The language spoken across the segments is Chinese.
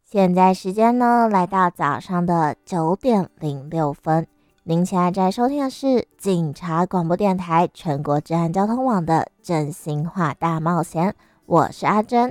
现在时间呢，来到早上的9:06。您现在在收听的是警察广播电台全国治安交通网的真心话大冒险，我是阿珍。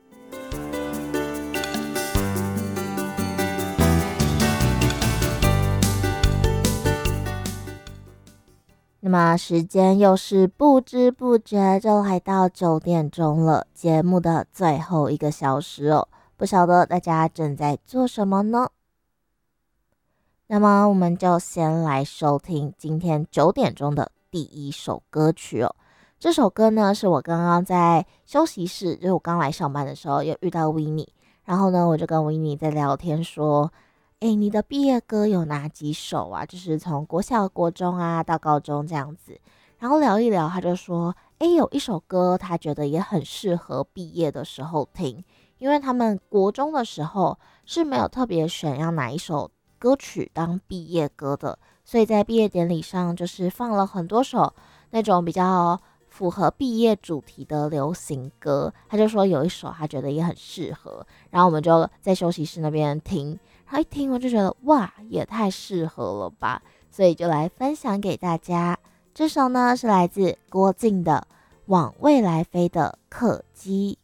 那么时间又是不知不觉就来到9点了，节目的最后1个小时哦。不晓得大家正在做什么呢？那么我们就先来收听今天9点的第一首歌曲哦。这首歌呢，是我刚刚在休息室，就是我刚来上班的时候有遇到 Winnie， 然后呢，我就跟 Winnie 在聊天说，你的毕业歌有哪几首啊？就是从国小、国中啊到高中这样子。然后聊一聊，他就说，有一首歌他觉得也很适合毕业的时候听。因为他们国中的时候是没有特别选要哪一首歌曲当毕业歌的，所以在毕业典礼上就是放了很多首那种比较符合毕业主题的流行歌。他就说有一首他觉得也很适合，然后我们就在休息室那边听，然后一听我就觉得哇，也太适合了吧，所以就来分享给大家。这首呢是来自郭靖的《往未来飞的客机》。